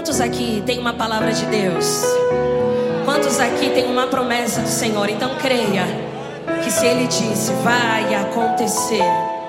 Quantos aqui tem uma palavra de Deus? Quantos aqui tem uma promessa do Senhor? Então creia que se Ele disse, vai acontecer.